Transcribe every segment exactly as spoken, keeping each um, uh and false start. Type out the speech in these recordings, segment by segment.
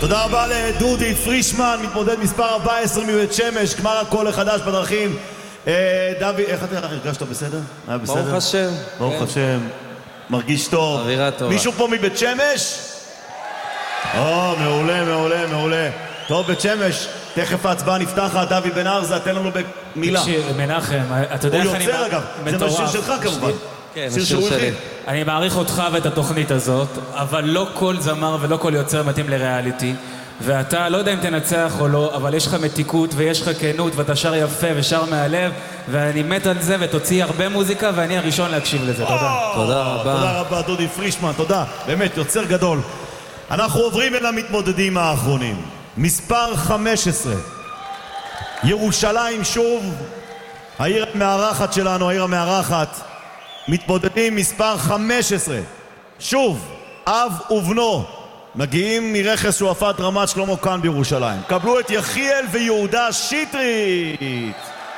תודה רבה לדודי פרישמן, מתמודד מספר ארבע עשרה מבית שמש, גמר הקול החדש בדרכים. דוד, איך אתה הרגשת בסדר? היה בסדר? ברוך השם. ברוך השם. מרגיש טוב. אווירה טובה. מישהו פה מבית שמש? או, מעולה, מעולה, מעולה. טוב, בית שמש, תכף ההצבעה נפתחת. דוד בן ארזה, תן לנו במילה. תקשיב, מנחם, אתה יודע איך אני... הוא יוצר אגב, זה מהשיר שלך כמובן. כן, שיר שהוא הכין. אני מעריך אותך ואת התוכנית הזאת, אבל לא כל זמר ולא כל יוצר מתאים לריאליטי, ואתה, לא יודע אם תנצח או לא, אבל יש לך מתיקות ויש לך כנות ואתה שר יפה ושר מהלב, ואני מת על זה ותוציא הרבה מוזיקה ואני הראשון להקשיב לזה. תודה. תודה רבה. תודה רבה דודי פרישמן, תודה. באמת, יוצר גדול. אנחנו עוברים אל המתמודדים האחרונים. מספר חמש עשרה. ירושלים שוב. העיר המארחת שלנו, העיר המארחת. מתמודדים מספר חמש עשרה. שוב, אב ובנו. מגיעים מרכס שועפאט רמת שלמה כאן בירושלים. קבלו את יחיאל ויהודה שטרית.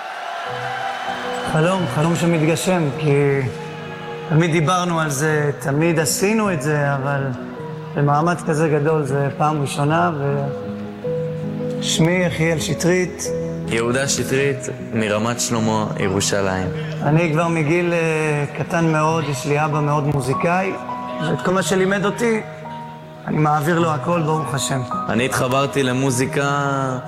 חלום, חלום שמתגשם, כי תמיד דיברנו על זה, תמיד עשינו את זה, אבל במאמץ כזה גדול זה פעם ראשונה, ושמי יחיאל שטרית. יהודה שטרית מרמת שלמה, ירושלים. אני כבר מגיל uh, קטן מאוד, יש לי אבא מאוד מוזיקאי, ואת כל מה שלימד אותי, אני מעביר לו הכל, ברוך השם. אני התחברתי למוזיקה